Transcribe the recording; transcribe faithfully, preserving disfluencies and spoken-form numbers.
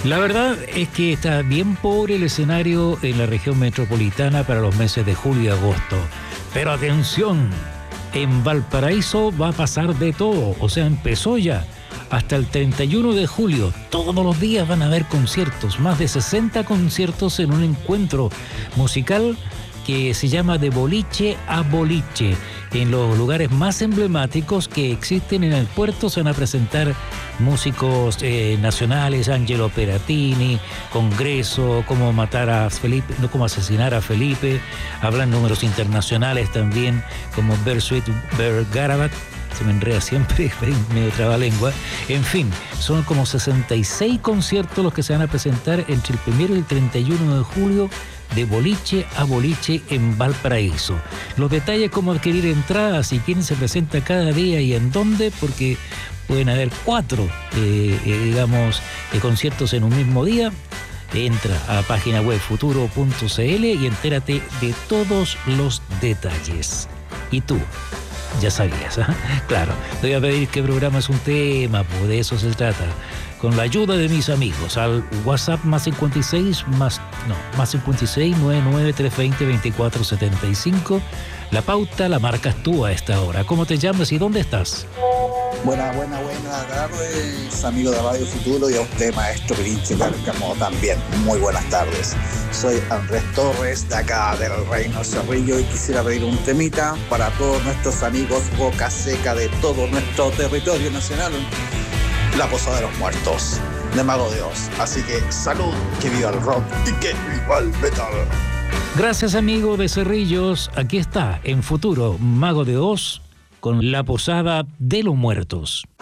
La verdad es que está bien pobre el escenario en la región metropolitana para los meses de julio y agosto. Pero atención, en Valparaíso va a pasar de todo, o sea, empezó ya. Hasta el treinta y uno de julio, todos los días van a haber conciertos, más de sesenta conciertos en un encuentro musical que se llama De Boliche a Boliche. En los lugares más emblemáticos que existen en el puerto se van a presentar músicos eh, nacionales, Angelo Peratini, Congreso, Cómo matar a Felipe, no, Cómo asesinar a Felipe. Hablan números internacionales también, como Bersuit Bergarabat. Se me enreda siempre, medio trabalengua. En fin, son como sesenta y seis conciertos los que se van a presentar entre el primero y el treinta y uno de julio, de boliche a boliche en Valparaíso. Los detalles, cómo adquirir entradas y quién se presenta cada día y en dónde, porque pueden haber cuatro, eh, eh, digamos, eh, conciertos en un mismo día. Entra a la página web futuro punto c l y entérate de todos los detalles. ¿Y tú? Ya sabías, ¿eh? Claro, te voy a pedir que programas un tema, pues de eso se trata. Con la ayuda de mis amigos, al WhatsApp más cincuenta y seis, más, no, más cincuenta y seis, noventa y nueve, trescientos veinte, veinticuatro setenta y cinco. La pauta la marcas tú a esta hora. ¿Cómo te llamas y dónde estás? Buenas, buenas, buenas tardes, amigo de Radio Futuro, y a usted, maestro Pirinche Cárcamo, también. Muy buenas tardes. Soy Andrés Torres, de acá del Reino Cerrillo, y quisiera pedir un temita para todos nuestros amigos Boca Seca de todo nuestro territorio nacional, La Posada de los Muertos, de Mago de Oz. Así que salud, que viva el rock y que viva el metal. Gracias, amigo de Cerrillos. Aquí está, en Futuro, Mago de Oz, con La Posada de los Muertos.